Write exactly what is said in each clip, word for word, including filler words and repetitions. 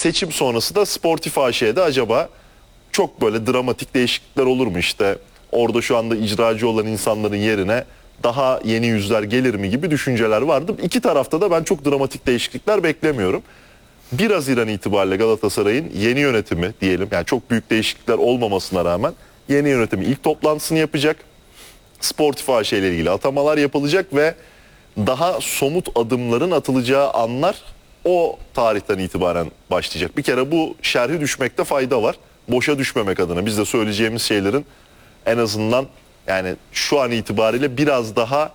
seçim sonrası da Sportif A Ş'de acaba çok böyle dramatik değişiklikler olur mu işte? Orada şu anda icracı olan insanların yerine daha yeni yüzler gelir mi gibi düşünceler vardı. İki tarafta da ben çok dramatik değişiklikler beklemiyorum. bir Haziran itibariyle Galatasaray'ın yeni yönetimi diyelim, yani çok büyük değişiklikler olmamasına rağmen yeni yönetimi ilk toplantısını yapacak. Sportif A Ş ile ilgili atamalar yapılacak ve daha somut adımların atılacağı anlar o tarihten itibaren başlayacak. Bir kere bu şerhi düşmekte fayda var. Boşa düşmemek adına biz de söyleyeceğimiz şeylerin en azından yani şu an itibariyle biraz daha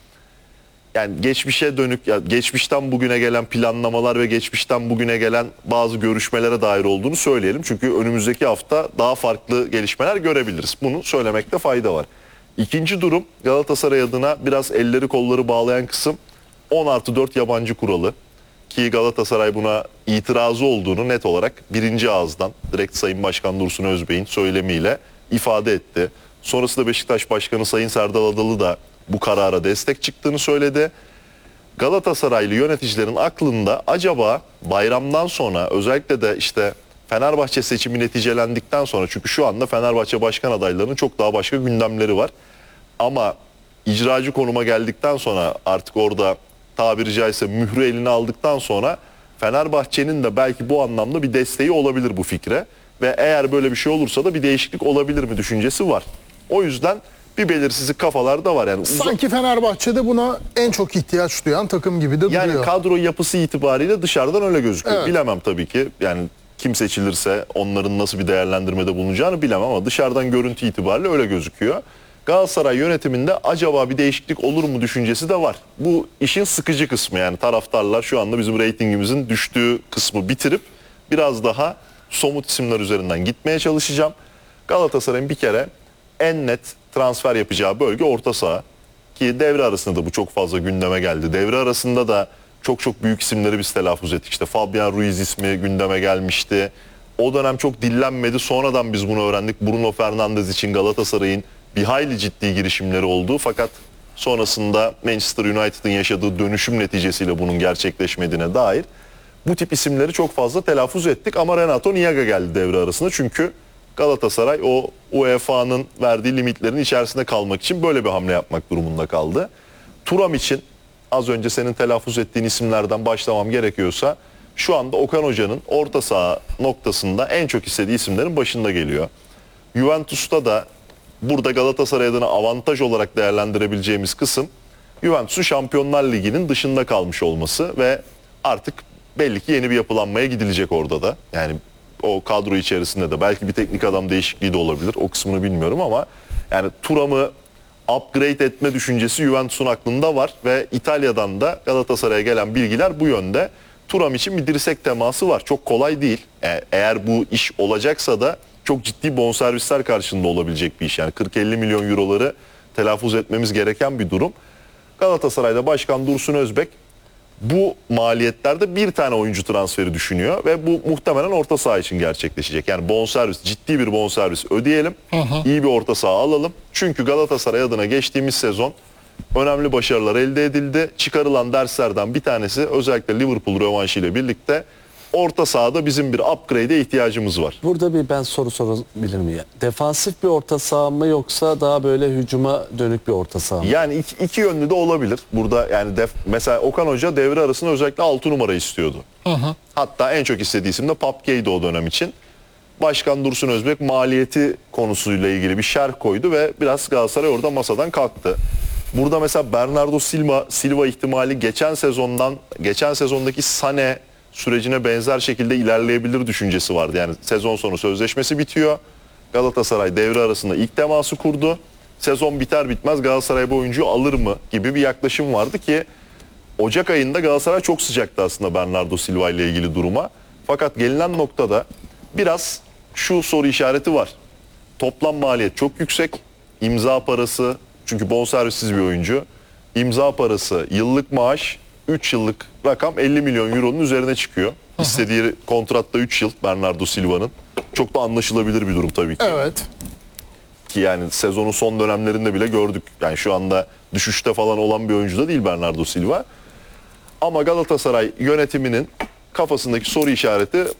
yani geçmişe dönük, ya geçmişten bugüne gelen planlamalar ve geçmişten bugüne gelen bazı görüşmelere dair olduğunu söyleyelim. Çünkü önümüzdeki hafta daha farklı gelişmeler görebiliriz. Bunu söylemekte fayda var. İkinci durum, Galatasaray adına biraz elleri kolları bağlayan kısım on artı dört yabancı kuralı. Ki Galatasaray buna itirazı olduğunu net olarak birinci ağızdan direkt Sayın Başkan Dursun Özbey'in söylemiyle ifade etti. Sonrasında Beşiktaş Başkanı Sayın Serdal Adalı da bu karara destek çıktığını söyledi. Galatasaraylı yöneticilerin aklında acaba bayramdan sonra, özellikle de işte Fenerbahçe seçimi neticelendikten sonra, çünkü şu anda Fenerbahçe başkan adaylarının çok daha başka gündemleri var. Ama icracı konuma geldikten sonra, artık orada tabiri caizse mührü eline aldıktan sonra Fenerbahçe'nin de belki bu anlamda bir desteği olabilir bu fikre. Ve eğer böyle bir şey olursa da bir değişiklik olabilir mi düşüncesi var. O yüzden bir belirsizlik kafalarda var. Yani sanki Fenerbahçe'de buna en çok ihtiyaç duyan takım gibi de duruyor. Yani kadro yapısı itibariyle dışarıdan öyle gözüküyor. Evet. Bilemem tabii ki. Yani kim seçilirse onların nasıl bir değerlendirmede bulunacağını bilemem ama dışarıdan görüntü itibariyle öyle gözüküyor. Galatasaray yönetiminde acaba bir değişiklik olur mu düşüncesi de var. Bu işin sıkıcı kısmı, yani taraftarlar şu anda bizim reytingimizin düştüğü kısmı bitirip biraz daha somut isimler üzerinden gitmeye çalışacağım. Galatasaray'ın bir kere en net transfer yapacağı bölge orta saha. Ki devre arasında da bu çok fazla gündeme geldi. Devre arasında da çok çok büyük isimleri biz telaffuz ettik. İşte Fabian Ruiz ismi gündeme gelmişti. O dönem çok dillenmedi. Sonradan biz bunu öğrendik. Bruno Fernandes için Galatasaray'ın bir hayli ciddi girişimleri oldu. Fakat sonrasında Manchester United'ın yaşadığı dönüşüm neticesiyle bunun gerçekleşmediğine dair bu tip isimleri çok fazla telaffuz ettik. Ama Renato Niaga geldi devre arasında. Çünkü Galatasaray o U E F A'nın verdiği limitlerin içerisinde kalmak için böyle bir hamle yapmak durumunda kaldı. Thuram için az önce senin telaffuz ettiğin isimlerden başlamam gerekiyorsa şu anda Okan Hoca'nın orta saha noktasında en çok istediği isimlerin başında geliyor. Juventus'ta da burada Galatasaray adına avantaj olarak değerlendirebileceğimiz kısım Juventus'un Şampiyonlar Ligi'nin dışında kalmış olması ve artık belli ki yeni bir yapılanmaya gidilecek orada da. Yani o kadro içerisinde de belki bir teknik adam değişikliği de olabilir. O kısmını bilmiyorum ama yani Thuram'ı upgrade etme düşüncesi Juventus'un aklında var ve İtalya'dan da Galatasaray'a gelen bilgiler bu yönde. Thuram için bir dirsek teması var. Çok kolay değil. E- eğer bu iş olacaksa da çok ciddi bonservisler karşında olabilecek bir iş. Yani kırk elli milyon euroları telaffuz etmemiz gereken bir durum. Galatasaray'da Başkan Dursun Özbek bu maliyetlerde bir tane oyuncu transferi düşünüyor ve bu muhtemelen orta saha için gerçekleşecek. Yani bonservis, ciddi bir bonservis ödeyelim, hı hı. iyi bir orta saha alalım. Çünkü Galatasaray adına geçtiğimiz sezon önemli başarılar elde edildi. Çıkarılan derslerden bir tanesi özellikle Liverpool rövanşı ile birlikte orta sahada bizim bir upgrade'e ihtiyacımız var. Burada bir ben soru sorabilir miyim? Defansif bir orta saha mı yoksa daha böyle hücuma dönük bir orta saha mı? Yani iki, iki yönlü de olabilir. Burada yani def, mesela Okan Hoca devre arasında özellikle altı numara istiyordu. Hı hı. Hatta en çok istediği isim de Papke'ydi o dönem için. Başkan Dursun Özbek maliyeti konusuyla ilgili bir şerh koydu ve biraz Galatasaray orada masadan kalktı. Burada mesela Bernardo Silva, Silva ihtimali geçen sezondan, geçen sezondaki Sané sürecine benzer şekilde ilerleyebilir düşüncesi vardı. Yani sezon sonu sözleşmesi bitiyor. Galatasaray devre arasında ilk teması kurdu. Sezon biter bitmez Galatasaray bu oyuncuyu alır mı gibi bir yaklaşım vardı ki Ocak ayında Galatasaray çok sıcaktı aslında Bernardo Silva ile ilgili duruma. Fakat gelinen noktada biraz şu soru işareti var. Toplam maliyet çok yüksek. İmza parası, çünkü bonservissiz bir oyuncu. İmza parası, yıllık maaş, üç yıllık rakam elli milyon euronun üzerine çıkıyor. İstediği kontratta üç yıl Bernardo Silva'nın. Çok da anlaşılabilir bir durum tabii ki. Evet. Ki yani sezonun son dönemlerinde bile gördük. Yani şu anda düşüşte falan olan bir oyuncu da değil Bernardo Silva. Ama Galatasaray yönetiminin kafasındaki soru işareti